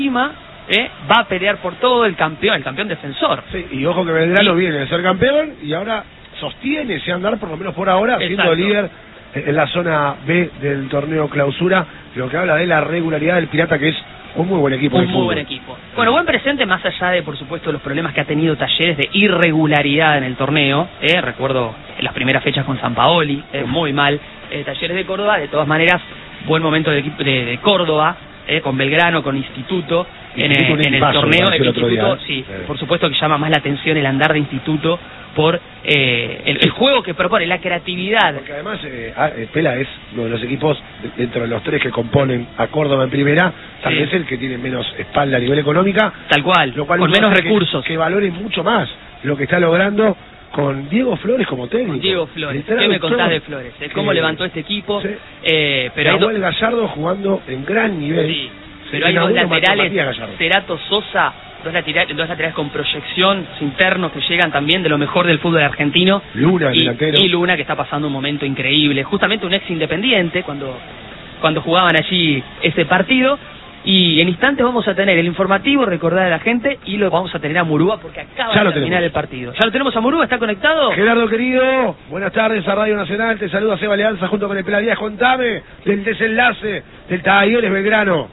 va a pelear por todo el campeón defensor. Sí, y ojo que Belgrano viene de ser campeón y ahora sostiene ese andar, por lo menos por ahora, siendo líder en la zona B del torneo clausura, lo que habla de la regularidad del Pirata, que es un muy buen equipo. Un muy buen equipo. Bueno, buen presente, más allá de, por supuesto, los problemas que ha tenido Talleres de irregularidad en el torneo. Recuerdo las primeras fechas con Sampaoli, muy mal. Talleres de Córdoba, de todas maneras, buen momento del equipo de Córdoba, con Belgrano, con Instituto, en el torneo. El Instituto, sí, por supuesto que llama más la atención el andar de Instituto por el juego que propone, la creatividad. Porque además Pela es uno de los equipos, dentro de los tres que componen a Córdoba en primera, tal vez el que tiene menos espalda a nivel económica. Tal cual, lo cual con menos recursos. Que valore mucho más lo que está logrando con Diego Flores como técnico. Diego Flores, ¿qué me contás de Flores? ¿Cómo levantó este equipo? Sí. Pero Nahuel Gallardo jugando en gran nivel. Sí, pero hay dos laterales, Cerato Sosa, dos laterales con proyección, internos que llegan también de lo mejor del fútbol argentino. Luna, delantero. Y Luna, que está pasando un momento increíble. Justamente un ex Independiente, cuando jugaban allí ese partido. Y en instantes vamos a tener el informativo, recordar a la gente, y lo vamos a tener a Murúa porque acaba de terminar el partido. ¿Ya lo tenemos a Murúa? ¿Está conectado? Gerardo, querido, buenas tardes a Radio Nacional, te saluda Seba Leanza junto con el Pela Díaz. Contame del desenlace del Talleres Belgrano.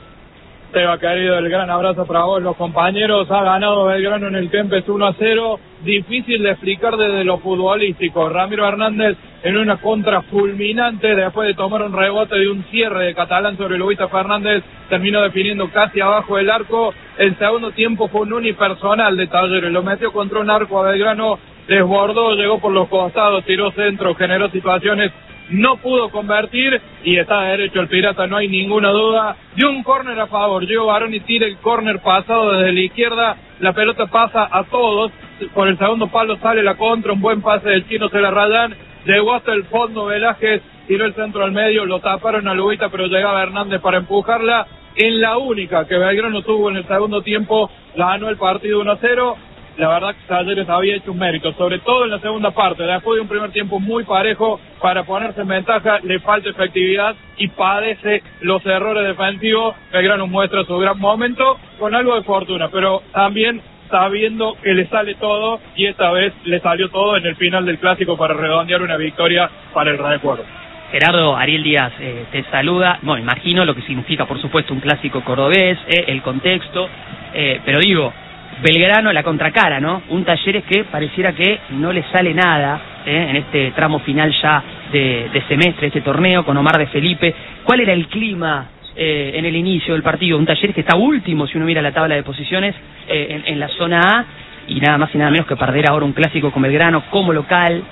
Seba, querido, el gran abrazo para vos, los compañeros. Ha ganado Belgrano en el Kempes 1-0. Difícil de explicar desde lo futbolístico. Ramiro Hernández en una contra fulminante, después de tomar un rebote de un cierre de Catalán sobre Luisa Fernández, terminó definiendo casi abajo del arco. El segundo tiempo fue un unipersonal de Talleres, lo metió contra un arco a Belgrano, desbordó, llegó por los costados, tiró centro, generó situaciones, no pudo convertir y está derecho el Pirata, no hay ninguna duda. Dio un córner a favor, Gio Baroni tira el córner pasado desde la izquierda, la pelota pasa a todos, por el segundo palo sale la contra, un buen pase del chino Celarrayán, llegó hasta el fondo Velázquez, tiró el centro al medio, lo taparon a Lubita, pero llegaba Hernández para empujarla. En la única que Belgrano tuvo en el segundo tiempo, la ganó el partido 1-0. La verdad que Talleres había hecho un mérito, sobre todo en la segunda parte, después de un primer tiempo muy parejo para ponerse en ventaja, le falta efectividad y padece los errores defensivos. Belgrano muestra su gran momento con algo de fortuna, pero también sabiendo que le sale todo, y esta vez le salió todo en el final del clásico para redondear una victoria para el recuerdo. Gerardo, Ariel Díaz te saluda. Bueno, imagino lo que significa, por supuesto, un clásico cordobés, el contexto, pero digo, Belgrano, la contracara, ¿no? Un Talleres que pareciera que no le sale nada en este tramo final ya de semestre, este torneo, con Omar de Felipe. ¿Cuál era el clima en el inicio del partido? Un Talleres que está último, si uno mira la tabla de posiciones, en la zona A, y nada más y nada menos que perder ahora un clásico con Belgrano como local.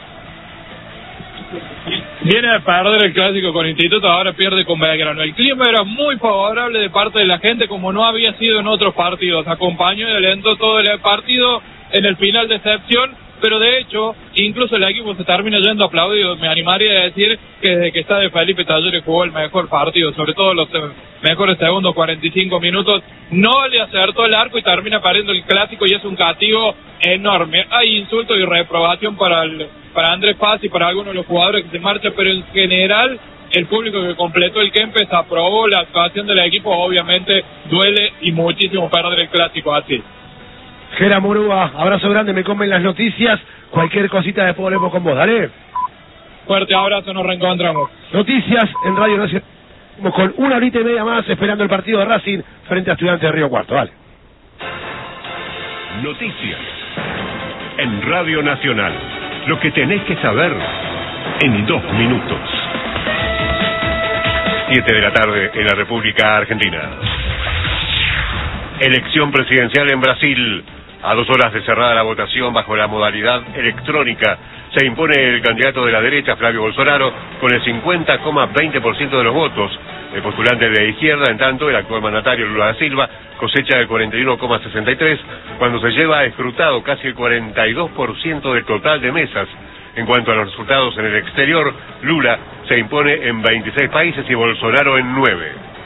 Viene a perder el clásico con Instituto, ahora pierde con Belgrano. El clima era muy favorable de parte de la gente, como no había sido en otros partidos. Acompañó y alentó todo el partido, en el final de excepción, pero de hecho, incluso el equipo se termina yendo aplaudido. Me animaría a decir que desde que está de Felipe Talleres jugó el mejor partido, sobre todo los mejores segundos 45 minutos. No le acertó el arco y termina perdiendo el clásico, y es un castigo enorme. Hay insultos y reprobación para Andrés Paz y para algunos de los jugadores que se marchan, pero en general el público que completó el Kempes aprobó la actuación del equipo. Obviamente duele y muchísimo perder el clásico así. Gera Murúa, abrazo grande, me comen las noticias. Cualquier cosita después volvemos con vos, dale. Fuerte abrazo, nos reencontramos. Noticias en Radio Nacional. Con una horita y media más esperando el partido de Racing frente a Estudiantes de Río Cuarto, dale. Noticias en Radio Nacional. Lo que tenés que saber en 2 minutos. 7 de la tarde en la República Argentina. Elección presidencial en Brasil. A 2 horas de cerrada la votación bajo la modalidad electrónica, se impone el candidato de la derecha, Flavio Bolsonaro, con el 50,20% de los votos. El postulante de izquierda, en tanto, el actual mandatario Lula da Silva, cosecha el 41,63%, cuando se lleva escrutado casi el 42% del total de mesas. En cuanto a los resultados en el exterior, Lula se impone en 26 países y Bolsonaro en 9.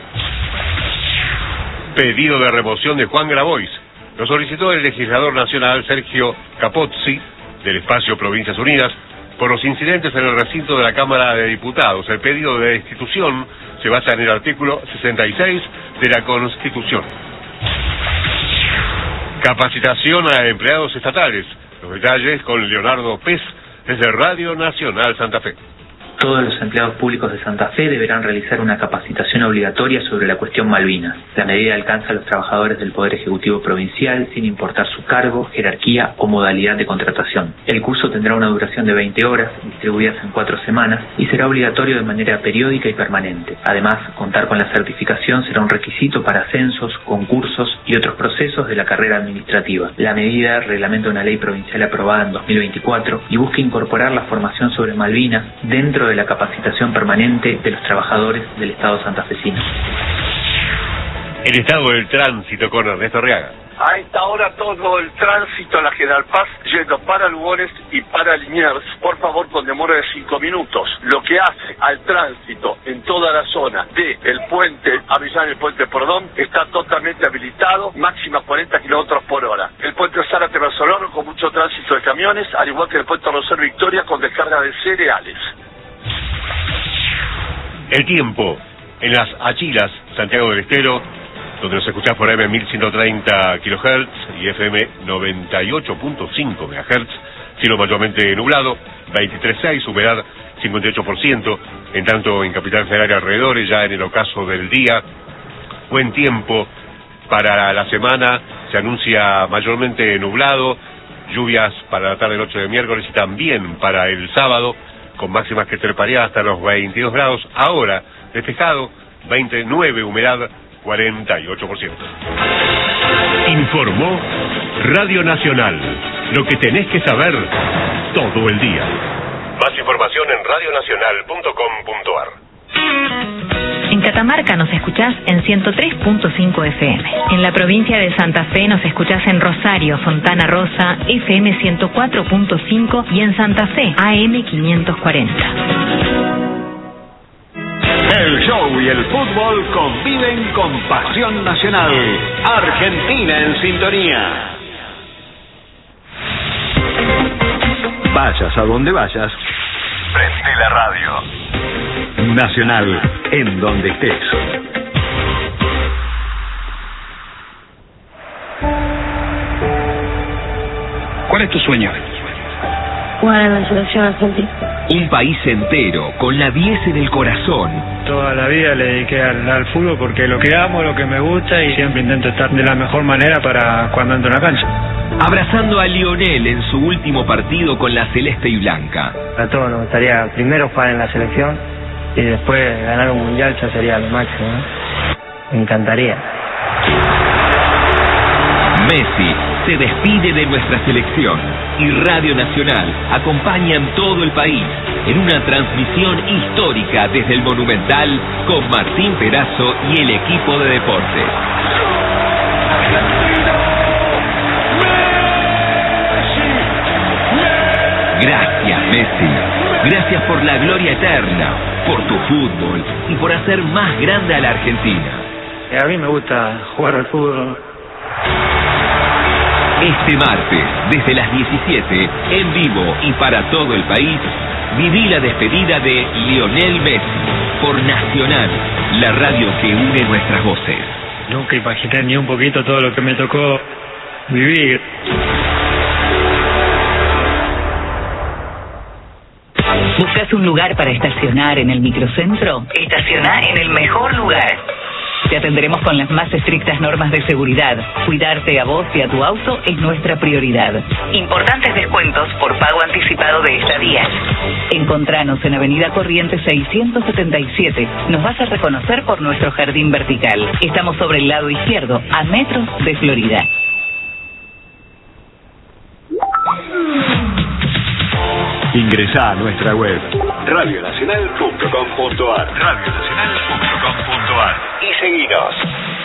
Pedido de remoción de Juan Grabois. Lo solicitó el legislador nacional Sergio Capozzi, del espacio Provincias Unidas, por los incidentes en el recinto de la Cámara de Diputados. El pedido de destitución se basa en el artículo 66 de la Constitución. Capacitación a empleados estatales. Los detalles con Leonardo Pez desde Radio Nacional Santa Fe. Todos los empleados públicos de Santa Fe deberán realizar una capacitación obligatoria sobre la cuestión Malvinas. La medida alcanza a los trabajadores del Poder Ejecutivo Provincial sin importar su cargo, jerarquía o modalidad de contratación. El curso tendrá una duración de 20 horas, distribuidas en 4 semanas, y será obligatorio de manera periódica y permanente. Además, contar con la certificación será un requisito para ascensos, concursos y otros procesos de la carrera administrativa. La medida reglamenta una ley provincial aprobada en 2024 y busca incorporar la formación sobre Malvinas dentro de la capacitación permanente de los trabajadores del Estado santafesino. El estado del tránsito con Ernesto Arriaga. A esta hora todo el tránsito a la General Paz yendo para Lugones y para Liniers, por favor con demora de 5 minutos, lo que hace al tránsito en toda la zona de el puente Avellán, el puente Perdón, está totalmente habilitado, máxima 40 kilómetros por hora. El puente Zárate Barcelona con mucho tránsito de camiones, al igual que el puente Rosario Victoria con descarga de cereales. El tiempo en las Achilas, Santiago del Estero, donde nos escuchás por AM 1130 kHz y FM 98.5 MHz, cielo mayormente nublado, 23.6, humedad 58%, en tanto en Capital Federal y alrededores, ya en el ocaso del día, buen tiempo para la semana, se anuncia mayormente nublado, lluvias para la tarde-noche de miércoles y también para el sábado, con máximas que treparía hasta los 22 grados, ahora despejado, 29, humedad 48%. Informó Radio Nacional, lo que tenés que saber todo el día. Más información en radionacional.com.ar. En Catamarca nos escuchás en 103.5 FM. En la provincia de Santa Fe nos escuchás en Rosario, Fontana Rosa, FM 104.5 y en Santa Fe, AM 540. El show y el fútbol conviven con pasión nacional. Argentina en sintonía. Vayas a donde vayas, prende la radio. Nacional, en donde estés. ¿Cuál es tu sueño? Jugar en la selección argentina. Un país entero, con la 10 en el corazón. Toda la vida le dediqué al fútbol porque lo que amo, lo que me gusta, y siempre intento estar de la mejor manera para cuando entro en la cancha. Abrazando a Lionel en su último partido con la celeste y blanca. A todos nos gustaría primero jugar en la selección y después ganar un mundial, ya sería lo máximo, ¿no? Me encantaría. Messi se despide de nuestra selección y Radio Nacional acompaña en todo el país en una transmisión histórica desde el Monumental con Martín Perazo y el equipo de deportes. Gracias, Messi. Gracias por la gloria eterna, por tu fútbol y por hacer más grande a la Argentina. A mí me gusta jugar al fútbol. Este martes, desde las 17, en vivo y para todo el país, viví la despedida de Lionel Messi por Nacional, la radio que une nuestras voces. Nunca imaginé ni un poquito todo lo que me tocó vivir. ¿Buscas un lugar para estacionar en el microcentro? Estaciona en el mejor lugar. Te atenderemos con las más estrictas normas de seguridad. Cuidarte a vos y a tu auto es nuestra prioridad. Importantes descuentos por pago anticipado de estadías. Encontranos en Avenida Corrientes 677. Nos vas a reconocer por nuestro jardín vertical. Estamos sobre el lado izquierdo, a metros de Florida. Ingresá a nuestra web radionacional.com.ar y seguinos.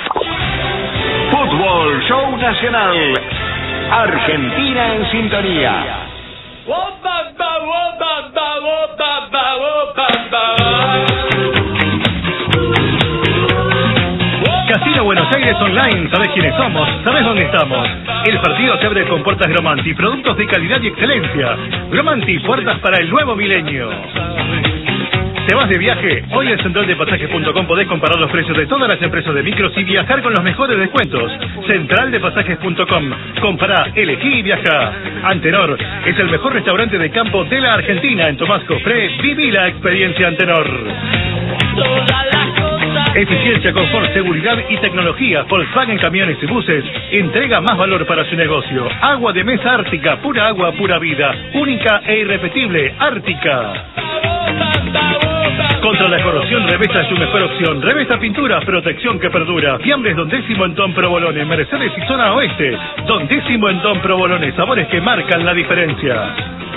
Fútbol Show Nacional. Argentina en sintonía. Casino Buenos Aires Online, ¿sabés quiénes somos? ¿Sabés dónde estamos? El partido se abre con puertas Gromanti, productos de calidad y excelencia. Gromanti, puertas para el nuevo milenio. ¿Te vas de viaje? Hoy en centraldepasajes.com podés comparar los precios de todas las empresas de micros y viajar con los mejores descuentos. Centraldepasajes.com. Compará, elegí y viaja. Antenor es el mejor restaurante de campo de la Argentina. En Tomás Cofré, viví la experiencia Antenor. Eficiencia, confort, seguridad y tecnología. Volkswagen Camiones y Buses entrega más valor para su negocio. Agua de mesa Ártica, pura agua, pura vida. Única e irrepetible, Ártica. Contra la corrosión, Revesta es su mejor opción. Revesta Pintura, protección que perdura. Fiambres Don Décimo en Don Provolone, Mercedes y Zona Oeste. Don Décimo en Don Provolone, sabores que marcan la diferencia.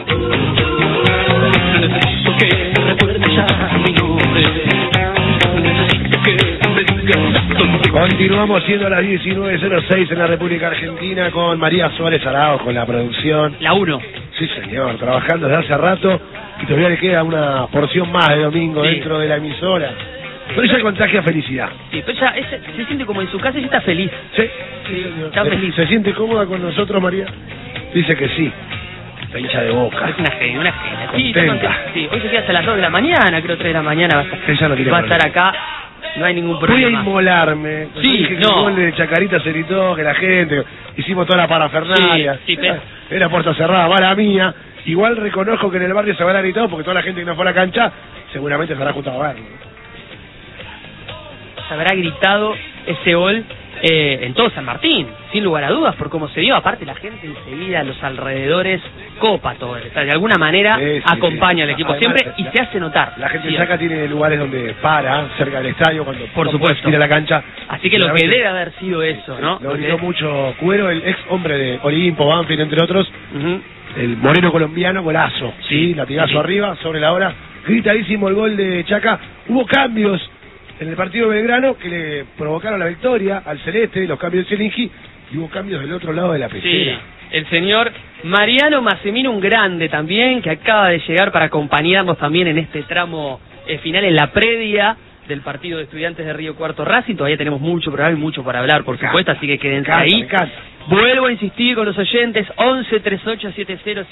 Necesito que recuerdes ya mi nombre. Necesito que me digas dónde. Continuamos siendo a las 19:06 en la República Argentina con María Suárez Arao con la producción. La 1. Sí, señor, trabajando desde hace rato y todavía le queda una porción más de domingo dentro de la emisora. Pero ella contagia felicidad. Sí, pero ella se siente como en su casa y está feliz. Sí, está feliz. ¿Se siente cómoda con nosotros, María? Dice que sí. Está hincha de boca. Es una genia, una genia. Sí, Contenta. sí, hoy se queda hasta las 2 de la mañana, creo 3 de la mañana va a estar, ella no tiene va a problema. estar acá. No hay ningún problema. Voy a inmolarme. Sí, dije que el gol de Chacarita se gritó, que la gente, hicimos toda la parafernalia. Sí, era puerta cerrada, mala mía. Igual reconozco que en el barrio se habrá gritado porque toda la gente que no fue a la cancha seguramente se habrá juntado a verlo. Se habrá gritado ese gol en todo San Martín, sin lugar a dudas, por cómo se dio. Aparte, la gente enseguida a los alrededores copa todo. De alguna manera acompaña al equipo siempre y se hace notar. La gente saca tiene lugares donde para, cerca del estadio, cuando por supuesto ir a la cancha. Así que lo que debe haber sido eso, ¿no? Lo gritó mucho Cuero, el ex hombre de Olimpo, Banfield, entre otros. El moreno colombiano, golazo, sí, latigazo arriba, sobre la hora. Gritadísimo el gol de Chaca. Hubo cambios en el partido de Belgrano que le provocaron la victoria al Celeste, los cambios de Zelinski, y hubo cambios del otro lado de la pecera. Sí, el señor Mariano Massimino, un grande también, que acaba de llegar para acompañarnos también en este tramo final, en la previa del partido de Estudiantes de Río Cuarto Racing. Todavía tenemos mucho programa y mucho para hablar, por supuesto, así que quédense ahí. Vuelvo a insistir con los oyentes, 11 38 70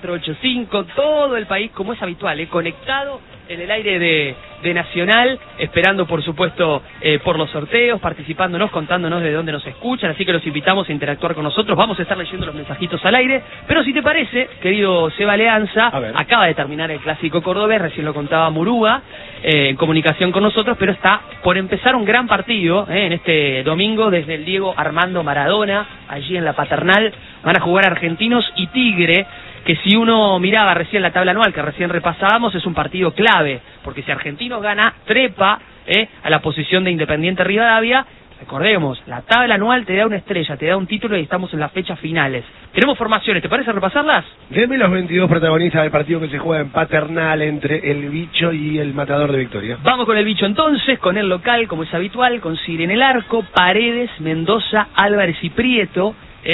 7485, todo el país, como es habitual, conectado en el aire de Nacional, esperando por supuesto por los sorteos, participándonos, contándonos de dónde nos escuchan, así que los invitamos a interactuar con nosotros. Vamos a estar leyendo los mensajitos al aire, pero si te parece, querido Seba Leanza, acaba de terminar el Clásico Cordobés, recién lo contaba Murúa, en comunicación con nosotros, pero está por empezar un gran partido en este domingo desde el Diego Armando Maradona, allí en la Paternal. Van a jugar Argentinos y Tigre, que si uno miraba recién la tabla anual que recién repasábamos, es un partido clave, porque si Argentinos gana, trepa a la posición de Independiente Rivadavia. Recordemos, la tabla anual te da una estrella, te da un título y estamos en las fechas finales. Tenemos formaciones, ¿te parece repasarlas? Deme los 22 protagonistas del partido que se juega en Paternal entre el Bicho y el Matador de Victoria. Vamos con el Bicho entonces, con el local, como es habitual, con Sigre en el arco, Paredes, Mendoza, Álvarez y Prieto,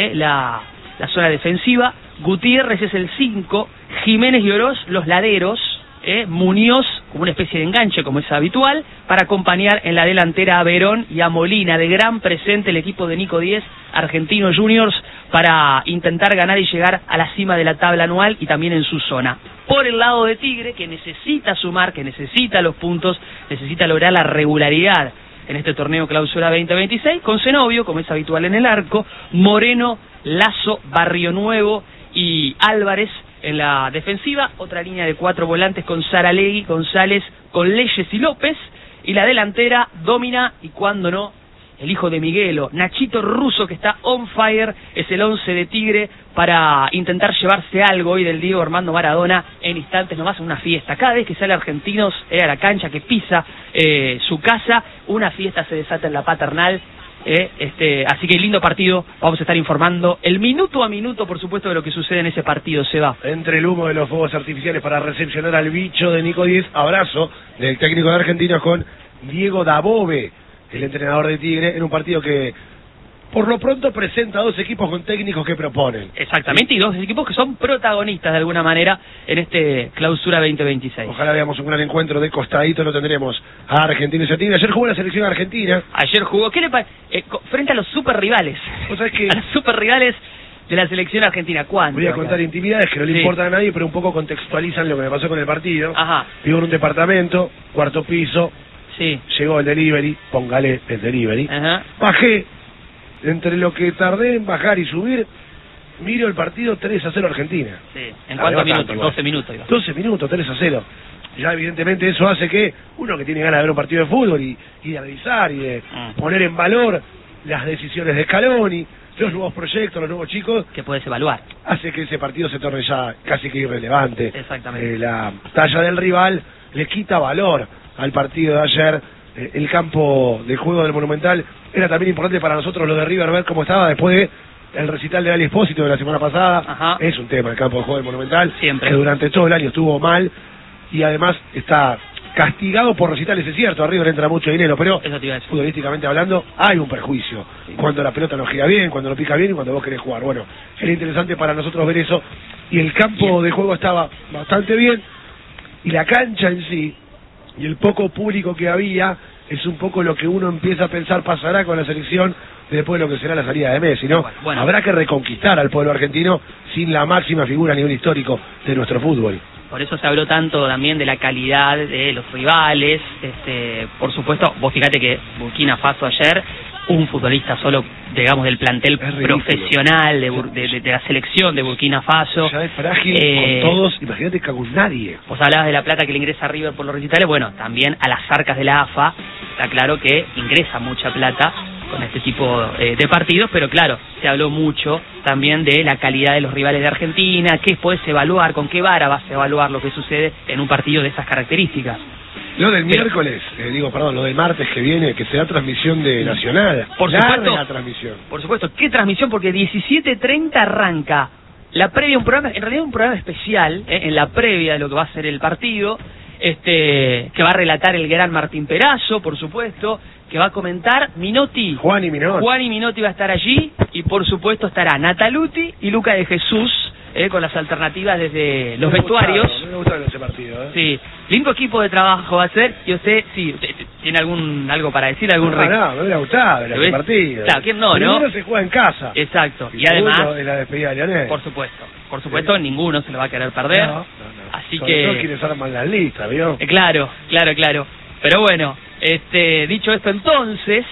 la zona defensiva. Gutiérrez es el 5, Jiménez y Oroz los laderos, Muñoz como una especie de enganche como es habitual, para acompañar en la delantera a Verón y a Molina. De gran presente el equipo de Nico 10, Argentinos Juniors, para intentar ganar y llegar a la cima de la tabla anual y también en su zona. Por el lado de Tigre, que necesita sumar, que necesita los puntos, necesita lograr la regularidad en este torneo Clausura 2026, con Zenobio, como es habitual en el arco, Moreno, Lazo, Barrio Nuevo y Álvarez en la defensiva, otra línea de 4 volantes con Saralegui, González, con Leyes y López, y la delantera Domina y cuando no, el hijo de Miguelo, Nachito Russo, que está on fire, es el 11 de Tigre para intentar llevarse algo hoy del Diego Armando Maradona en instantes nomás, una fiesta. Cada vez que sale Argentinos a la cancha, que pisa su casa, una fiesta se desata en la Paternal. Así que lindo partido, vamos a estar informando el minuto a minuto, por supuesto, de lo que sucede en ese partido. Se va. Entre el humo de los fuegos artificiales para recepcionar al Bicho de Nico 10, abrazo del técnico de Argentinos con Diego Dabove, el entrenador de Tigre, en un partido que por lo pronto presenta dos equipos con técnicos que proponen. Exactamente, y dos equipos que son protagonistas de alguna manera en este Clausura 2026. Ojalá veamos un gran encuentro de costadito, lo tendremos a Argentinos y a Tigre. Ayer jugó la selección argentina. Ayer jugó, ¿qué le frente a los super rivales? ¿Vos sabés que a los super rivales de la selección argentina. ¿Cuánto? Voy a contar intimidades que no le importan a nadie, pero un poco contextualizan lo que me pasó con el partido. Ajá. Vivo en un departamento, cuarto piso. Sí. Llegó el delivery, póngale el delivery. Ajá. Bajé. Entre lo que tardé en bajar y subir, miro el partido 3-0 Argentina. Sí. ¿En cuántos minutos? 12 minutos. 12 minutos, 3-0. Ya evidentemente eso hace que uno que tiene ganas de ver un partido de fútbol y de analizar y de poner en valor las decisiones de Scaloni, los nuevos proyectos, los nuevos chicos, que puedes evaluar, hace que ese partido se torne ya casi que irrelevante. Exactamente. La talla del rival le quita valor al partido de ayer. El campo de juego del Monumental era también importante para nosotros, lo de River, ver cómo estaba después del recital de Ali Espósito de la semana pasada. Ajá. Es un tema el campo de juego del Monumental, siempre, que durante todo el año estuvo mal y además está castigado por recitales. Es cierto, a River entra mucho dinero, pero futbolísticamente hablando hay un perjuicio. Cuando la pelota no gira bien, cuando no pica bien y cuando vos querés jugar. Bueno, era interesante para nosotros ver eso. Y el campo de juego estaba bastante bien y la cancha en sí y el poco público que había es un poco lo que uno empieza a pensar pasará con la selección después de lo que será la salida de Messi, ¿no? Bueno. Habrá que reconquistar al pueblo argentino sin la máxima figura a nivel histórico de nuestro fútbol. Por eso se habló tanto también de la calidad de los rivales. Por supuesto, vos fíjate que Burkina Faso ayer, un futbolista solo, digamos, del plantel profesional de la selección de Burkina Faso. Ya es frágil con todos, imagínate que con nadie. Vos hablabas de la plata que le ingresa a River por los recitales, bueno, también a las arcas de la AFA, está claro que ingresa mucha plata con este tipo de partidos, pero claro, se habló mucho también de la calidad de los rivales de Argentina, qué podés evaluar, con qué vara vas a evaluar lo que sucede en un partido de esas características. Lo del miércoles, lo del martes que viene, que será transmisión de Nacional. Por supuesto, la transmisión. Por supuesto, ¿qué transmisión? Porque 17:30 arranca la previa, un programa, en realidad un programa especial, en la previa de lo que va a ser el partido, que va a relatar el gran Martín Perazo, por supuesto, que va a comentar Minotti. Juan y Minotti va a estar allí, y por supuesto estará Nataluti y Luca de Jesús, con las alternativas desde los vestuarios. Me gustaron ese partido, Sí, lindo equipo de trabajo va a ser. Y usted, sí, ¿tiene algo para decir? No, me hubiera gustado ese partido. Claro, ¿quién no? Primero se juega en casa. Exacto. Y además, de la despedida de Lionel. Por supuesto, ninguno se lo va a querer perder. No. Así sobre que... todo quienes arman las listas, ¿vio? Claro. Pero bueno, dicho esto entonces,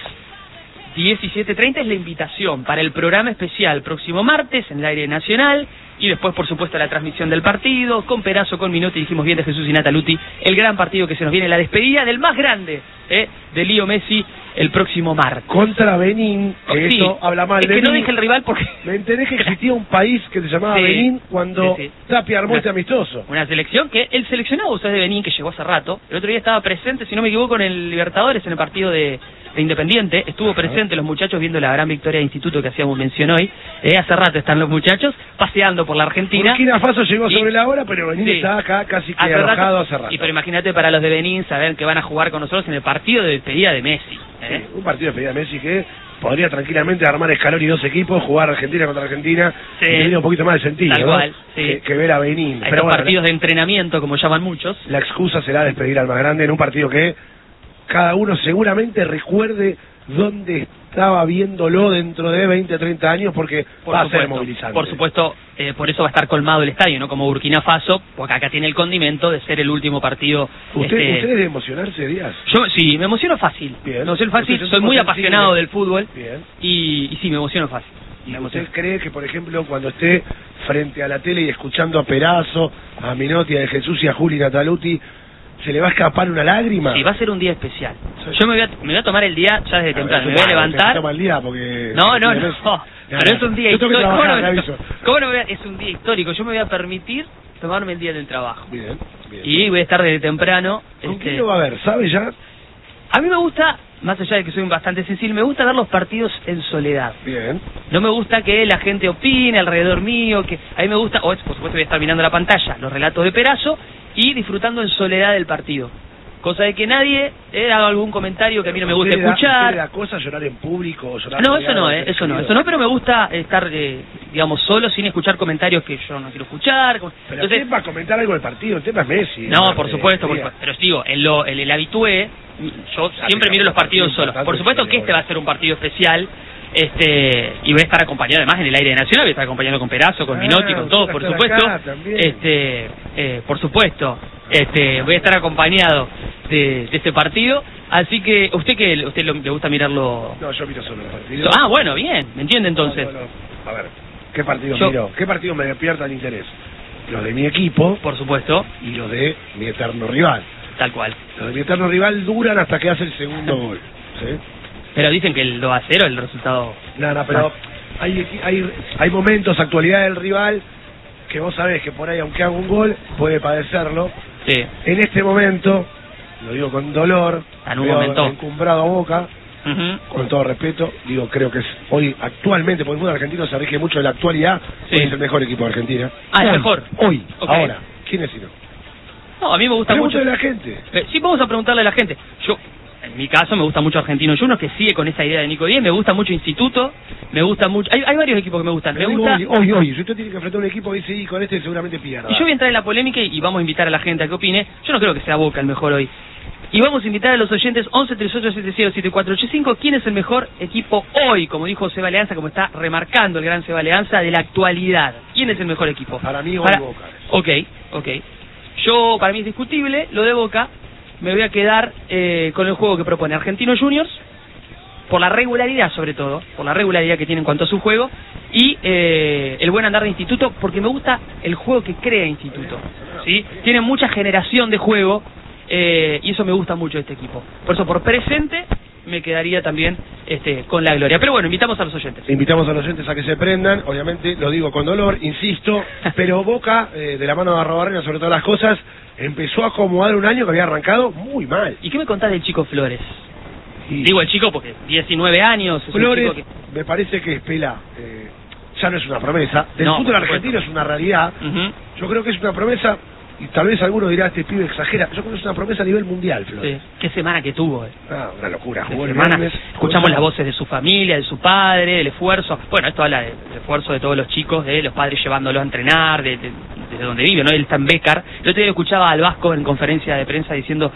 17:30 es la invitación para el programa especial próximo martes en el aire nacional. Y después, por supuesto, la transmisión del partido, con Perazo, con Minotti, dijimos bien, de Jesús y Nataluti, el gran partido que se nos viene, la despedida del más grande, de Leo Messi, el próximo martes. Contra Benín, que sí, eso habla mal de de que mí. no dije el rival porque... Me enteré que existía un país que se llamaba Benín cuando Tapia armó este amistoso. Una selección que el seleccionado, usted de Benín, que llegó hace rato, el otro día estaba presente, si no me equivoco, en el Libertadores, en el partido de Independiente, estuvo presente los muchachos viendo la gran victoria de Instituto que hacíamos mención hoy. Hace rato están los muchachos paseando por la Argentina. Burkina Faso llegó sobre la hora, pero Benín está acá casi que alojado hace rato. Y pero imagínate para los de Benín saber que van a jugar con nosotros en el partido de despedida de Messi. Un partido de despedida de Messi que podría tranquilamente armar Scaloni 2 equipos, jugar Argentina contra Argentina, y tendría un poquito más de sentido, tal cual, que ver a Benín. Pero bueno, partidos de entrenamiento, como llaman muchos. La excusa será despedir al más grande en un partido que cada uno seguramente recuerde dónde estaba viéndolo dentro de 20, 30 años, porque va a ser movilizante. Por supuesto, por eso va a estar colmado el estadio, no como Burkina Faso, porque acá tiene el condimento de ser el último partido. ¿Usted debe emocionarse, Díaz? Yo sí, me emociono fácil. Bien. Me emociono fácil, soy muy apasionado del fútbol. Bien. Y sí, me emociono fácil. ¿Y usted cree que, por ejemplo, cuando esté frente a la tele y escuchando a Perazo, a Minotti, a De Jesús y a Juli Nataluti, se le va a escapar una lágrima? Sí, va a ser un día especial. Yo me voy a tomar el día ya desde temprano. Me voy a levantar. Toma el día porque... No. Pero es un día histórico. ¿Cómo no es un día histórico? Yo me voy a permitir tomarme el día del trabajo. Bien. Y voy a estar desde temprano. ¿Con quién lo va a ver? ¿Sabe ya? A mí me gusta, más allá de que soy bastante sensible, me gusta ver los partidos en soledad. Bien. No me gusta que la gente opine alrededor mío, que a mí me gusta, por supuesto voy a estar mirando la pantalla, los relatos de Perazo, y disfrutando en soledad del partido. Cosa de que nadie haga algún comentario que a mí no me gusta escuchar. ¿Usted le da cosa llorar en público o llorar? No, eso no, pero me gusta estar, digamos, solo, sin escuchar comentarios que yo no quiero escuchar. Pero entonces, el tema es comentar algo del partido, el tema es Messi. No, por supuesto, pero digo, el habitué, yo siempre miro los partidos solos. Por supuesto que este va a ser un partido especial, y voy a estar acompañado además en el aire nacional, voy a estar acompañado con Perazo, con Minotti, con todos, por supuesto. Por supuesto, voy a estar acompañado de este partido. Así que, ¿usted le gusta mirarlo? No, yo miro solo el partido. Ah, bueno, bien, ¿me entiende entonces? A ver, ¿qué partido miro? ¿Qué partido me despierta el interés? Los de mi equipo, por supuesto, y los de mi eterno rival. Tal cual. Los de mi eterno rival duran hasta que hace el segundo gol, ¿sí? Pero dicen que el 2-0 el resultado... Nada, pero hay momentos, actualidad del rival, que vos sabés que por ahí, aunque haga un gol, puede padecerlo. Sí. En este momento, lo digo con dolor, encumbrado a Boca, con todo respeto, digo, creo que es hoy, actualmente, porque el fútbol argentino se rige mucho de la actualidad, hoy es el mejor equipo de Argentina. Ah, el mejor. Hoy, okay. Ahora, ¿quién es sino? No, a mí me gusta mucho... de la gente. Sí, vamos a preguntarle a la gente. Yo, en mi caso, me gusta mucho Argentino Juniors, que sigue con esa idea de Nico Díez, me gusta mucho Instituto, me gusta mucho... Hay varios equipos que me gustan. Me gusta... Hoy, si usted tiene que enfrentar un equipo, dice, y con este seguramente pierda. Y yo voy a entrar en la polémica y vamos a invitar a la gente a que opine. Yo no creo que sea Boca el mejor hoy. Y vamos a invitar a los oyentes 1138707485. ¿Quién es el mejor equipo hoy? Como dijo Seba Leanza, como está remarcando el gran Seba Leanza, de la actualidad. ¿Quién es el mejor equipo? Para mí hoy Boca. Ok. Yo, para mí es discutible lo de Boca. Me voy a quedar con el juego que propone Argentinos Juniors, por la regularidad sobre todo, por la regularidad que tiene en cuanto a su juego, y el buen andar de Instituto, porque me gusta el juego que crea Instituto, ¿sí? Tiene mucha generación de juego, y eso me gusta mucho de este equipo. Por eso, por presente, me quedaría también con la gloria. Pero bueno, invitamos a los oyentes. Invitamos a los oyentes a que se prendan, obviamente lo digo con dolor, insisto, pero Boca, de la mano de Arrobarrena sobre todas las cosas, empezó a acomodar un año que había arrancado muy mal. ¿Y qué me contás del chico Flores? Digo el chico porque 19 años... Flores, me parece que es pela, ya no es una promesa, del fútbol argentino es una realidad. Yo creo que es una promesa, y tal vez alguno dirá, este pibe exagera, yo creo que es una promesa a nivel mundial, Flores. Sí. Qué semana que tuvo. Una locura. Jugó semana, escuchamos las voces de su familia, de su padre, del esfuerzo. Bueno, esto habla del esfuerzo de todos los chicos, de los padres llevándolos a entrenar, de donde vive, ¿no? Él está en Bécar. El otro día escuchaba al Vasco en conferencia de prensa diciendo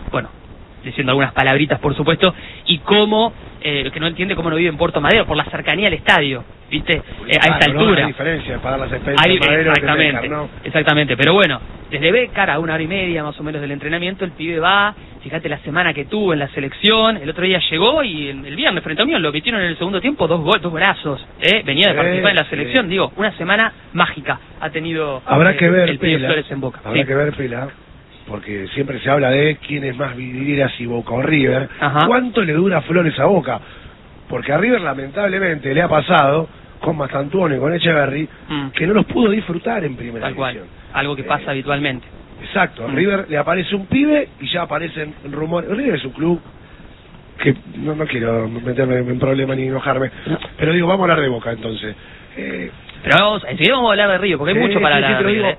algunas palabritas, por supuesto, y cómo, que no entiende cómo no vive en Puerto Madero, por la cercanía al estadio, ¿viste? A esta altura. Hay diferencia para las experiencias de Madero. Exactamente, Bécar, ¿no? Exactamente, pero bueno, desde Bécar a 1 hora y media más o menos del entrenamiento, el pibe va, fíjate la semana que tuvo en la selección, el otro día llegó y el viernes frente a Unión lo metieron en el segundo tiempo, 2 golazos, venía de participar en la selección, digo, una semana mágica ha tenido habrá que ver, el pibe Flores en Boca. Habrá que ver, Pela, porque siempre se habla de quién es más vidrieras, si Boca o River. ¿Cuánto le dura Flores a Boca? Porque a River lamentablemente le ha pasado con Mastantuono y con Echeverry que no los pudo disfrutar en primera división. Algo que pasa habitualmente. Exacto, a River le aparece un pibe y ya aparecen rumores. River es un club que no quiero meterme en problemas ni enojarme, pero digo, vamos a hablar de Boca entonces. Pero enseguida vamos a hablar de River, porque hay mucho para hablar de River.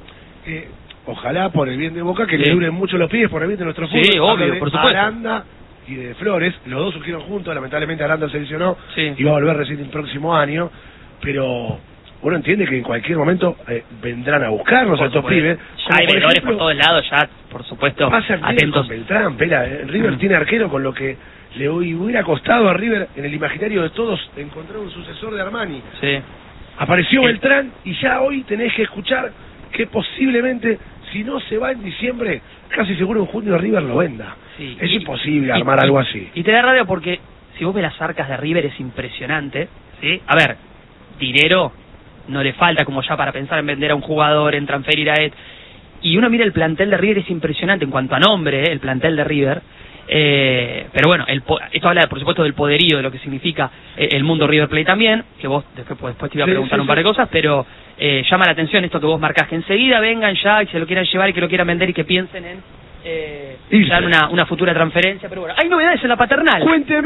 Ojalá por el bien de Boca que le duren mucho los pibes, por el bien de nuestro fútbol. Sí, obvio, por supuesto. Aranda y de Flores, los dos surgieron juntos, lamentablemente Aranda se lesionó y va a volver recién el próximo año, pero uno entiende que en cualquier momento vendrán a buscarlos a estos pibes. Ya hay vendedores por todos lados, ya, por supuesto, atentos. Con Beltrán, River tiene arquero, con lo que le hubiera costado a River, en el imaginario de todos, encontrar un sucesor de Armani. Sí. Apareció Beltrán y ya hoy tenés que escuchar que posiblemente, si no se va en diciembre, casi seguro en junio River lo venda. Sí. Es imposible armar algo así. Y te da rabia porque si vos ves las arcas de River es impresionante, ¿sí? A ver, dinero no le falta como ya para pensar en vender a un jugador, en transferir a él. Y uno mira el plantel de River, es impresionante en cuanto a nombre, el plantel de River. Pero bueno, esto habla por supuesto del poderío, de lo que significa el mundo River Plate también, que vos después te iba a preguntar un par de cosas, pero llama la atención esto que vos marcás, que enseguida vengan ya y se lo quieran llevar y que lo quieran vender y que piensen en dar una futura transferencia. Pero bueno, hay novedades en la paternal.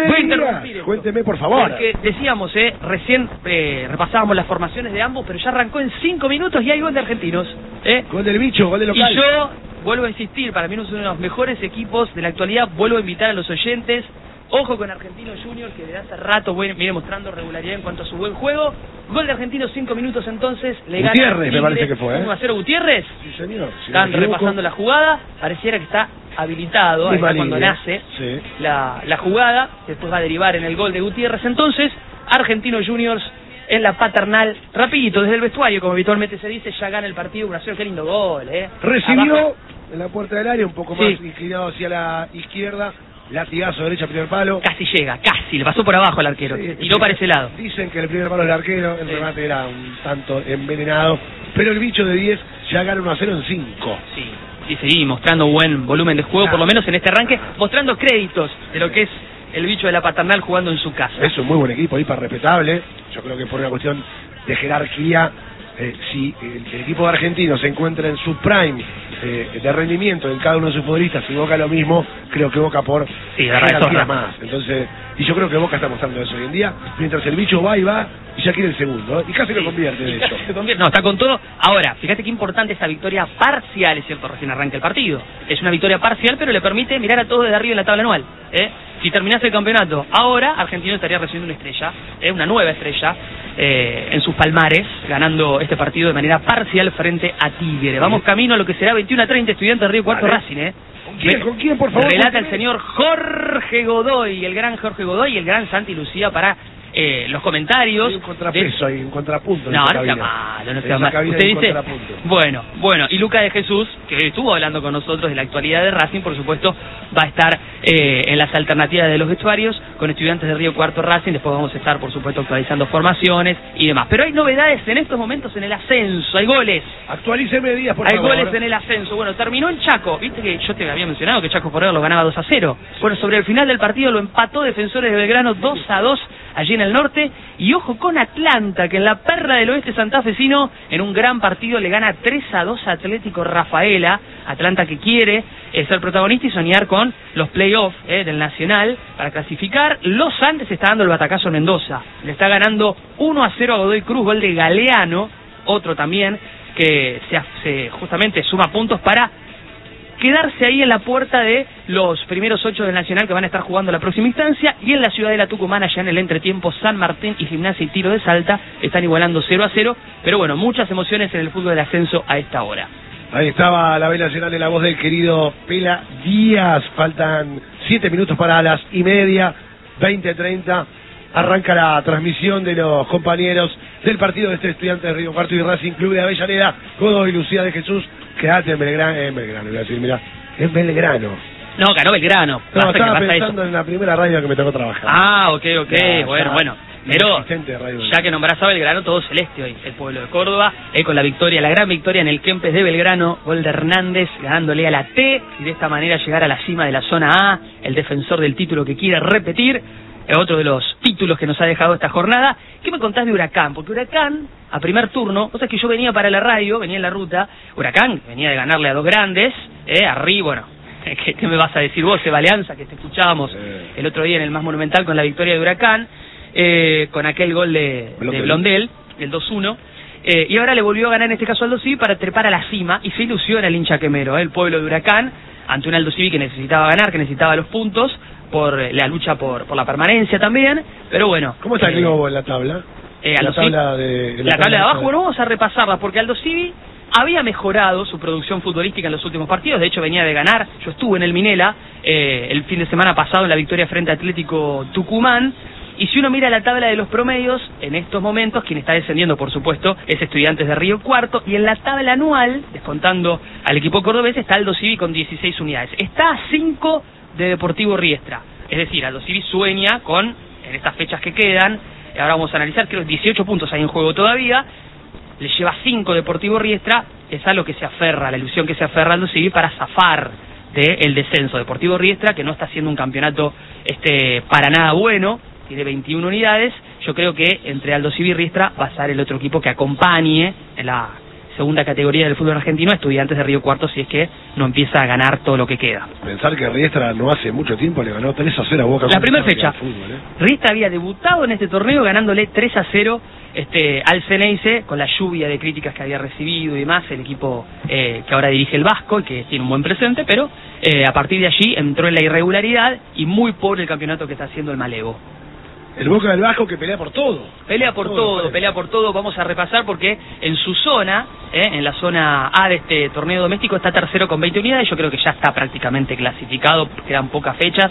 Cuénteme por favor. Porque decíamos, recién repasábamos las formaciones de ambos, pero ya arrancó en 5 minutos y hay gol de Argentinos. Gol del bicho, gol de local. Y yo vuelvo a insistir, para mí uno de los mejores equipos de la actualidad. Vuelvo a invitar a los oyentes, ojo con Argentinos Juniors, que desde hace rato viene mostrando regularidad en cuanto a su buen juego. Gol de Argentinos, 5 minutos entonces, le gana Gutiérrez, me parece que fue, 1-0 Gutiérrez. Sí, señor. Están repasando la jugada, pareciera que está habilitado, ahí está cuando nace la jugada, después va a derivar en el gol de Gutiérrez. Entonces, Argentinos Juniors en la Paternal, rapidito, desde el vestuario, como habitualmente se dice, ya gana el partido 1-0, qué lindo gol, Recibió abajo en la puerta del área, un poco más inclinado hacia la izquierda, latigazo derecha, primer palo. Casi llega, casi, le pasó por abajo al arquero, tiró para ese lado. Dicen que el primer palo del arquero, el remate era un tanto envenenado, pero el bicho de 10 ya gana 1-0 en 5. Sí. Y seguí mostrando buen volumen de juego, por lo menos en este arranque, mostrando créditos de lo que es el bicho de la Paternal jugando en su casa. Es un muy buen equipo, hiper respetable. Yo creo que por una cuestión de jerarquía, si el equipo de Argentinos se encuentra en su prime de rendimiento en cada uno de sus futbolistas y Boca lo mismo, creo que Boca por jerarquía más. Entonces, y yo creo que Boca está mostrando eso hoy en día, mientras el bicho va y ya quiere el segundo, y casi lo convierte, de hecho. No, está con todo. Ahora, fíjate qué importante esta victoria parcial, es cierto, recién arranca el partido. Es una victoria parcial, pero le permite mirar a todos desde arriba en la tabla anual. Si terminase el campeonato ahora, Argentino estaría recibiendo una estrella, una nueva estrella, en sus palmares, ganando este partido de manera parcial frente a Tigre. Vamos camino a lo que será 21-30, Estudiantes de Río Cuarto Racing, ¿Con quién, por favor? Relata el señor Jorge Godoy, el gran Jorge Godoy y el gran Santi Lucía para los comentarios. Hay un contrapeso, hay un contrapunto. No sea malo, no sea malo. Usted dice, bueno, y Luca de Jesús, que estuvo hablando con nosotros de la actualidad de Racing, por supuesto, va a estar en las alternativas de los vestuarios con Estudiantes de Río Cuarto Racing. Después vamos a estar, por supuesto, actualizando formaciones y demás. Pero hay novedades en estos momentos en el ascenso, hay goles. Actualíceme Díaz, por favor. Hay goles en el ascenso. Bueno, terminó en Chaco. Viste que yo te había mencionado que Chaco Corredor lo ganaba 2-0. Bueno, sobre el final del partido lo empató Defensores de Belgrano 2-2 allí en el norte. Y ojo con Atlanta, que en la perla del oeste santafesino, en un gran partido, le gana 3-2 a Atlético Rafaela. Atlanta que quiere ser protagonista y soñar con los playoffs del Nacional para clasificar. Los Andes está dando el batacazo a Mendoza. Le está ganando 1-0 a Godoy Cruz, gol de Galeano, otro también que se justamente suma puntos para quedarse ahí en la puerta de los primeros 8 del Nacional que van a estar jugando la próxima instancia. Y en la ciudad de la Tucumán, allá en el entretiempo, San Martín y Gimnasia y Tiro de Salta están igualando 0-0. Pero bueno, muchas emociones en el fútbol del ascenso a esta hora. Ahí estaba la B Nacional en la voz del querido Pela Díaz. Faltan 7 minutos para las 1:30, 20:30. Arranca la transmisión de los compañeros del partido de este Estudiantes de Río Cuarto y Racing Club de Avellaneda. Godoy, Lucía de Jesús, quedate en Belgrano, voy a decir, mirá, en Belgrano. No, ganó Belgrano. No, estaba pensando en la primera radio que me tocó trabajar. Ah, ok, bueno. Pero ya que nombrás a Belgrano, todo celeste hoy, el pueblo de Córdoba, con la victoria, la gran victoria en el Kempes de Belgrano, gol de Hernández, ganándole a la T, y de esta manera llegar a la cima de la zona A, el defensor del título que quiere repetir, otro de los títulos que nos ha dejado esta jornada. ¿Qué me contás de Huracán? Porque Huracán, a primer turno, o sea que yo venía para la radio, venía en la ruta, Huracán venía de ganarle a dos grandes, arriba, bueno, ¿qué me vas a decir vos, Eva Alianza, que te escuchábamos el otro día en el Más Monumental con la victoria de Huracán, con aquel gol de Blondel, el 2-1, y ahora le volvió a ganar en este caso Aldo Civi para trepar a la cima, y se ilusiona el hincha quemero, el pueblo de Huracán, ante un Aldo Civi que necesitaba ganar, que necesitaba los puntos, por la lucha por la permanencia también, pero bueno. ¿Cómo está el Globo en la tabla? La tabla de abajo, bueno, vamos a repasarla, porque Aldo Civi había mejorado su producción futbolística en los últimos partidos, de hecho venía de ganar, yo estuve en el Minela el fin de semana pasado en la victoria frente a Atlético Tucumán, y si uno mira la tabla de los promedios, en estos momentos, quien está descendiendo, por supuesto, es Estudiantes de Río Cuarto, y en la tabla anual, descontando al equipo cordobés, está Aldo Civi con 16 unidades. Está a 5 de Deportivo Riestra, es decir, Aldo Civi sueña con, en estas fechas que quedan, ahora vamos a analizar, creo que 18 puntos hay en juego todavía, le lleva 5 Deportivo Riestra, es a lo que se aferra, la ilusión que se aferra Aldo Civi para zafar del descenso. Deportivo Riestra, que no está haciendo un campeonato para nada bueno, tiene 21 unidades, yo creo que entre Aldo Civi y Riestra va a ser el otro equipo que acompañe en la segunda categoría del fútbol argentino, Estudiantes de Río Cuarto, si es que no empieza a ganar todo lo que queda. Pensar que Riestra no hace mucho tiempo le ganó 3-0 a Boca. La primera fecha. Riestra había debutado en este torneo ganándole 3-0 al Ceneice, con la lluvia de críticas que había recibido y demás, el equipo que ahora dirige el Vasco y que tiene un buen presente, pero a partir de allí entró en la irregularidad y muy pobre el campeonato que está haciendo el Malevo. El Boca del Vasco que pelea por todo. Pelea por todo. Vamos a repasar porque en su zona, en la zona A de este torneo doméstico, está tercero con 20 unidades. Yo creo que ya está prácticamente clasificado, quedan pocas fechas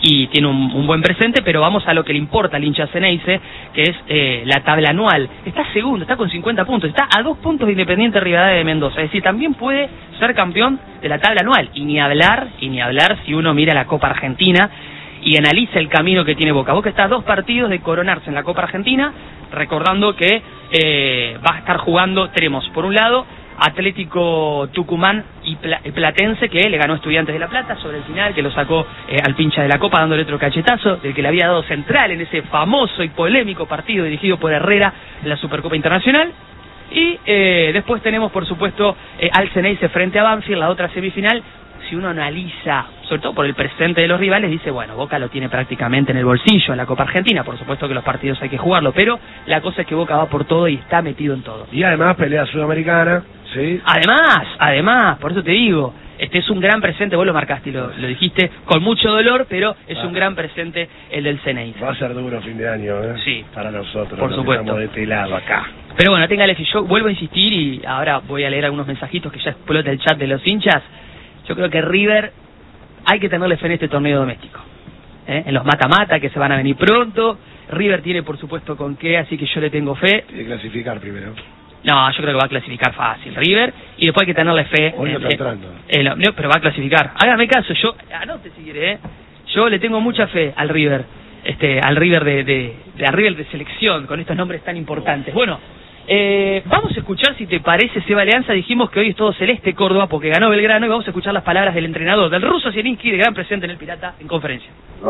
y tiene un buen presente, pero vamos a lo que le importa al hincha Ceneice, que es la tabla anual. Está segundo, está con 50 puntos, está a 2 puntos de Independiente Rivadavia de Mendoza, es decir, también puede ser campeón de la tabla anual, y ni hablar si uno mira la Copa Argentina y analiza el camino que tiene Boca. Boca está a 2 partidos de coronarse en la Copa Argentina, recordando que va a estar jugando, tenemos por un lado Atlético Tucumán y Platense, que le ganó a Estudiantes de La Plata sobre el final, que lo sacó al pincha de la Copa dándole otro cachetazo, del que le había dado Central en ese famoso y polémico partido dirigido por Herrera en la Supercopa Internacional. Y después tenemos, por supuesto, al Ceneice frente a Banfield, la otra semifinal. Si uno analiza, sobre todo por el presente de los rivales, dice, bueno, Boca lo tiene prácticamente en el bolsillo en la Copa Argentina, por supuesto que los partidos hay que jugarlo, pero la cosa es que Boca va por todo y está metido en todo. Y además pelea sudamericana, ¿sí? Además, por eso te digo, este es un gran presente, vos lo marcaste, lo dijiste con mucho dolor, pero es un gran presente el del Ceneice. Va a ser duro fin de año, ¿eh? Sí. Para nosotros, por supuesto. Estamos de este lado acá. Pero bueno, téngale que yo vuelvo a insistir y ahora voy a leer algunos mensajitos que ya explota el chat de los hinchas. Yo creo que River hay que tenerle fe en este torneo doméstico, en los mata-mata que se van a venir pronto. River tiene por supuesto con qué, así que yo le tengo fe. Tiene que clasificar primero. No, yo creo que va a clasificar fácil River, y después hay que tenerle fe. Hoy no está entrando. No, pero va a clasificar. Hágame caso, yo anote si quiere, yo le tengo mucha fe al River, al River al River de selección, con estos nombres tan importantes. Bueno, vamos a escuchar, si te parece, Seba Leanza. Dijimos que hoy es todo celeste Córdoba porque ganó Belgrano, y vamos a escuchar las palabras del entrenador, del ruso Zielinski, de gran presente en el Pirata, en conferencia.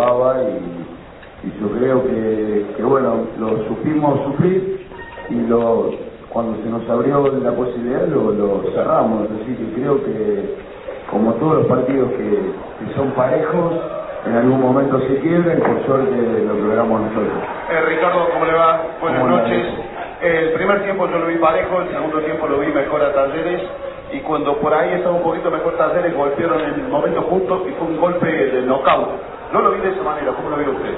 Y yo creo que bueno, lo supimos sufrir, y cuando se nos abrió la posibilidad lo cerramos. Así que creo que, como todos los partidos que son parejos, en algún momento se quiebran, por suerte lo logramos nosotros. Ricardo, ¿cómo le va? Buenas noches. El primer tiempo yo lo vi parejo, el segundo tiempo lo vi mejor a Talleres, y cuando por ahí estaba un poquito mejor Talleres, golpearon en el momento justo y fue un golpe de knockout. No lo vi de esa manera, ¿cómo lo vio usted?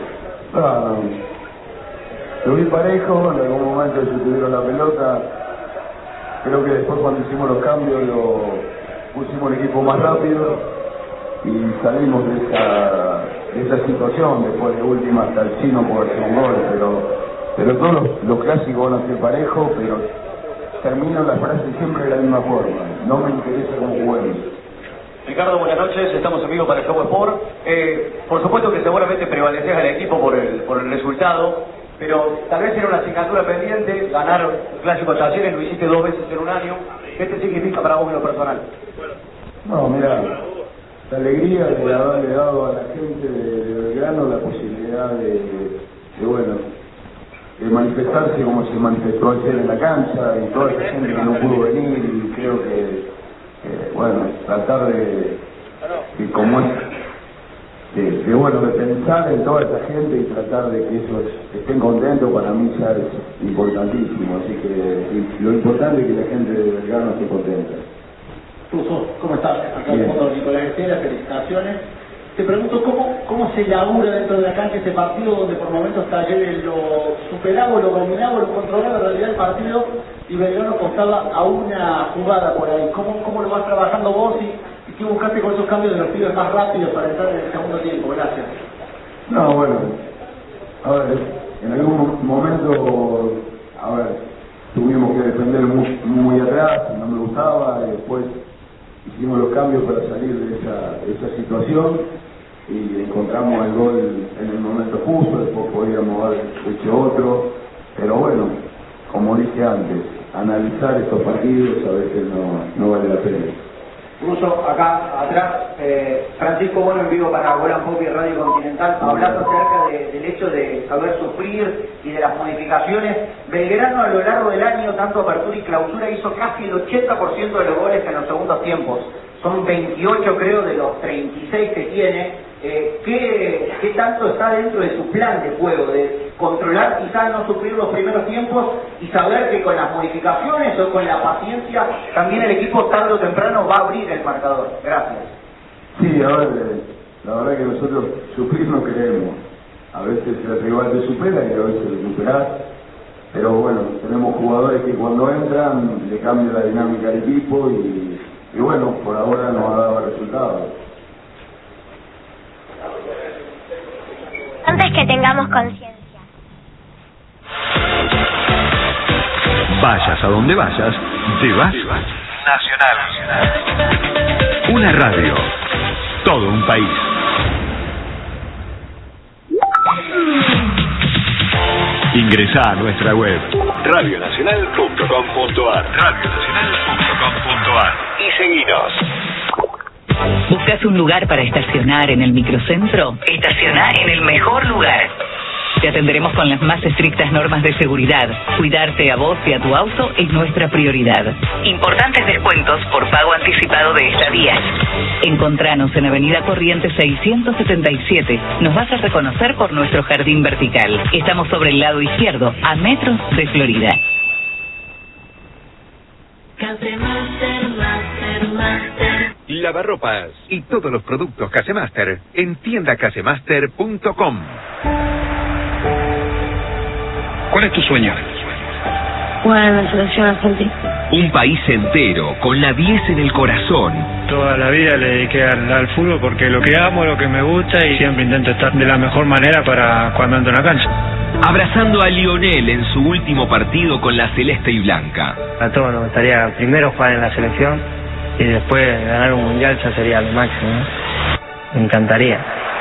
Lo vi parejo, en algún momento se tuvieron la pelota. Creo que después, cuando hicimos los cambios, pusimos el equipo más rápido y salimos de esa situación. Después de última, hasta el chino por hacer un gol, pero todos los clásicos van a ser parejos, pero termino la frase siempre de la misma forma: no me interesa cómo juguemos. Ricardo, buenas noches, estamos en vivo para el Show Sport. Por supuesto que seguramente prevaleces al equipo por el resultado, pero tal vez era una asignatura pendiente. Ganar el clásico Talleres, lo hiciste 2 veces en un año. ¿Qué te significa para vos en lo personal? No, mira, la alegría de haberle dado a la gente de Belgrano la posibilidad de manifestarse como se manifestó ayer en la cancha, y toda esa gente que no pudo venir, y creo que tratar de pensar en toda esa gente y tratar de que ellos estén contentos, para mí ya es importantísimo. Así que lo importante es que la gente de Belgrano esté contenta. ¿Cómo estás? Acá el fondo Nicolás Estela, felicitaciones. Te pregunto cómo se labura dentro de la cancha este partido, donde por momentos Talleres lo superaba, lo dominaba, lo controlaba en realidad el partido, y Belgrano costaba a una jugada por ahí. ¿Cómo lo vas trabajando vos y qué buscaste con esos cambios de los pibes más rápidos para entrar en el segundo tiempo? Gracias. No, bueno, a ver, en algún momento, tuvimos que defender muy atrás, no me gustaba, y después hicimos los cambios para salir de esa situación, y encontramos el gol en el momento justo. Después podíamos haber hecho otro, pero bueno, como dije antes, analizar estos partidos a veces no vale la pena. Ruso, acá atrás, Francisco Bueno en vivo para Golan Pop y Radio Continental, hablando acerca del hecho de saber sufrir y de las modificaciones. Belgrano a lo largo del año, tanto apertura y clausura, hizo casi el 80% de los goles en los segundos tiempos. Son 28 creo de los 36 que tiene. ¿Qué tanto está dentro de su plan de juego? De controlar, quizás no sufrir los primeros tiempos, y saber que con las modificaciones o con la paciencia también el equipo tarde o temprano va a abrir el marcador. Gracias. Sí, a ver, la verdad que nosotros sufrir no queremos. A veces el rival te supera y a veces lo superás, pero bueno, tenemos jugadores que cuando entran le cambian la dinámica del equipo, y bueno, por ahora nos ha dado resultados. que tengamos conciencia. Vayas a donde vayas, te vas Nacional. Una radio, todo un país. Ingresa a nuestra web radionacional.com.ar y seguinos. ¿Buscas un lugar para estacionar en el microcentro? Estaciona en el mejor lugar. Te atenderemos con las más estrictas normas de seguridad. Cuidarte a vos y a tu auto es nuestra prioridad. Importantes descuentos por pago anticipado de estadías. Encontranos en Avenida Corrientes 677. Nos vas a reconocer por nuestro jardín vertical. Estamos sobre el lado izquierdo, a metros de Florida. Lavarropas y todos los productos Casemaster en tiendacasemaster.com. ¿Cuál es tu sueño? Jugar en la selección argentina. Un país entero, con la 10 en el corazón. Toda la vida le dediqué al fútbol porque lo que amo, lo que me gusta y siempre intento estar de la mejor manera para cuando entro en la cancha. Abrazando a Lionel en su último partido con la celeste y blanca. A todos nos gustaría primero jugar en la selección y después ganar un mundial, ya sería lo máximo, ¿no? Me encantaría.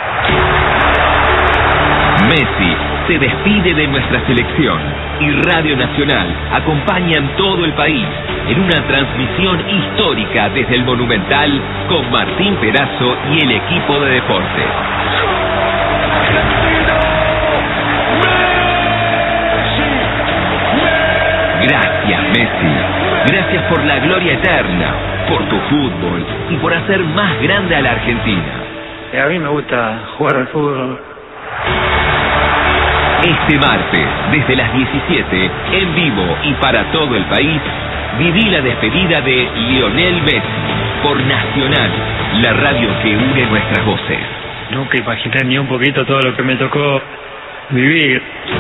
Messi se despide de nuestra selección y Radio Nacional acompaña en todo el país en una transmisión histórica desde el Monumental con Martín Perazo y el equipo de deportes. Gracias, Messi. Gracias por la gloria eterna, por tu fútbol y por hacer más grande a la Argentina. A mí me gusta jugar al fútbol. Este martes, desde las 17, en vivo y para todo el país, viví la despedida de Lionel Messi por Nacional, la radio que une nuestras voces. Nunca imaginé ni un poquito todo lo que me tocó vivir.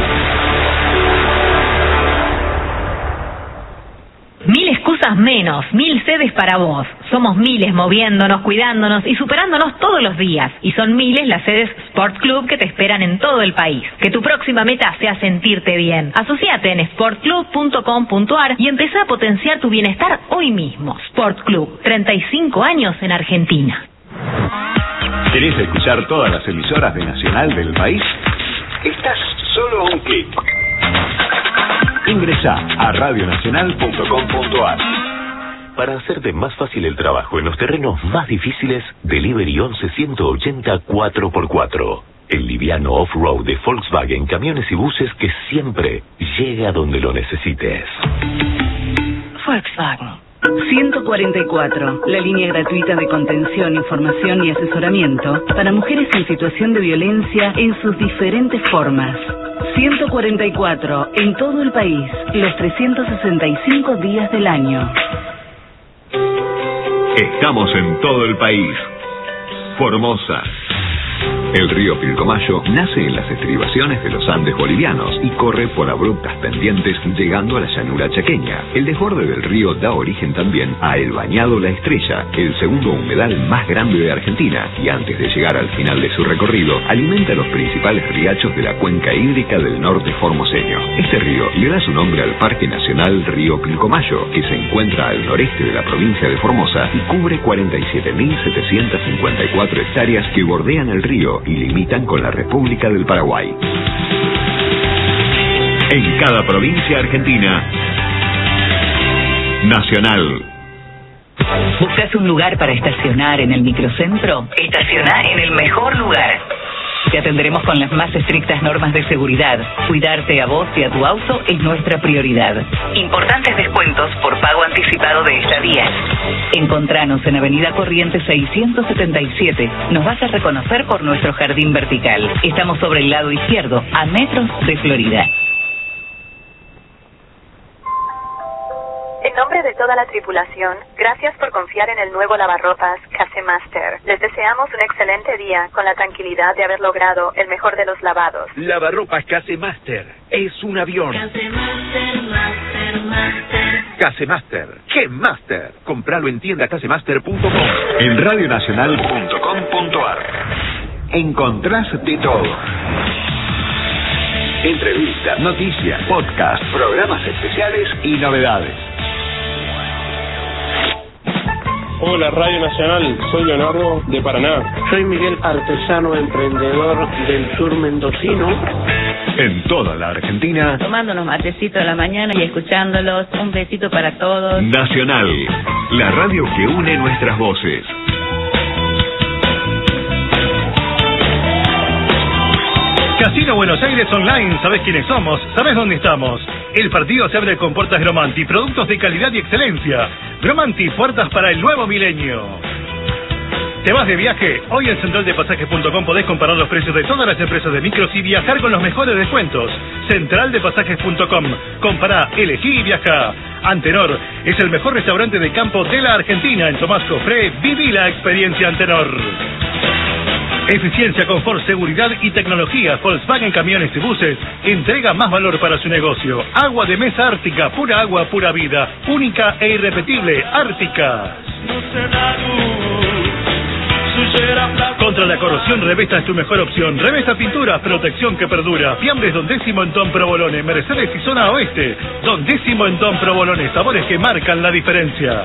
1000 excusas menos, 1000 sedes para vos. Somos miles moviéndonos, cuidándonos y superándonos todos los días. Y son miles las sedes Sport Club que te esperan en todo el país. Que tu próxima meta sea sentirte bien. Asociate en sportclub.com.ar y empezá a potenciar tu bienestar hoy mismo. Sport Club, 35 años en Argentina. ¿Querés escuchar todas las emisoras de Nacional del país? Estás solo a un clic. Ingresá a radionacional.com.ar. Para hacerte más fácil el trabajo en los terrenos más difíciles, Delivery 11-180 4x4. El liviano off-road de Volkswagen, camiones y buses que siempre llega donde lo necesites. Volkswagen. 144, la línea gratuita de contención, información y asesoramiento para mujeres en situación de violencia en sus diferentes formas. 144, en todo el país, los 365 días del año. Estamos en todo el país. Formosa. El río Pilcomayo nace en las estribaciones de los Andes bolivianos y corre por abruptas pendientes llegando a la llanura chaqueña. El desborde del río da origen también a El Bañado La Estrella, el segundo humedal más grande de Argentina, y antes de llegar al final de su recorrido, alimenta los principales riachos de la cuenca hídrica del norte formoseño. Este río le da su nombre al Parque Nacional Río Pilcomayo, que se encuentra al noreste de la provincia de Formosa y cubre 47.754 hectáreas que bordean el río y limitan con la República del Paraguay. En cada provincia argentina, Nacional. ¿Buscas un lugar para estacionar en el microcentro? Estaciona en el mejor lugar. Te atenderemos con las más estrictas normas de seguridad. Cuidarte a vos y a tu auto es nuestra prioridad. Importantes descuentos por pago anticipado de estadías. Encontranos en Avenida Corrientes 677. Nos vas a reconocer por nuestro jardín vertical. Estamos sobre el lado izquierdo, a metros de Florida. En nombre de toda la tripulación, gracias por confiar en el nuevo lavarropas Casemaster. Les deseamos un excelente día con la tranquilidad de haber logrado el mejor de los lavados. Lavarropas Casemaster es un avión. Casemaster, ¡qué master! Compralo en tiendacasemaster.com. En radionacional.com.ar encontrás de todo. Entrevistas, noticias, podcast, programas especiales y novedades. Hola Radio Nacional, soy Leonardo de Paraná. Soy Miguel, artesano emprendedor del sur mendocino. En toda la Argentina. Tomando unos matecitos a la mañana y escuchándolos. Un besito para todos. Nacional, la radio que une nuestras voces. Casino Buenos Aires Online, ¿sabés quiénes somos? ¿Sabés dónde estamos? El partido se abre con puertas Gromanti, productos de calidad y excelencia. Gromanti, puertas para el nuevo milenio. ¿Te vas de viaje? Hoy en centraldepasajes.com podés comparar los precios de todas las empresas de micros y viajar con los mejores descuentos. Centraldepasajes.com. Compará, elegí y viajá. Antenor es el mejor restaurante de campo de la Argentina. En Tomás Cofré, viví la experiencia Antenor. Eficiencia, confort, seguridad y tecnología. Volkswagen Camiones y Buses entrega más valor para su negocio. Agua de mesa Ártica, pura agua, pura vida. Única e irrepetible, Ártica. Contra la corrosión, Revesta es tu mejor opción. Revesta Pintura, protección que perdura. Fiambres Don Décimo en Tom Provolone, Mercedes y Zona Oeste. Don Décimo en Tom Provolone, sabores que marcan la diferencia.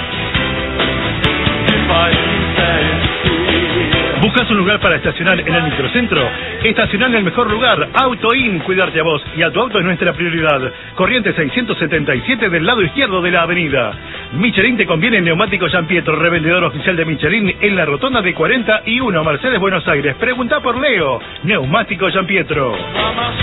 ¿Buscas un lugar para estacionar en el microcentro? Estacionar en el mejor lugar. AutoIn, cuidarte a vos y a tu auto es nuestra prioridad. Corriente 677 del lado izquierdo de la avenida. Michelin te conviene en Neumático Gianpietro, revendedor oficial de Michelin en la rotonda de 41, Mercedes, Buenos Aires. Pregunta por Leo. Neumático Gianpietro.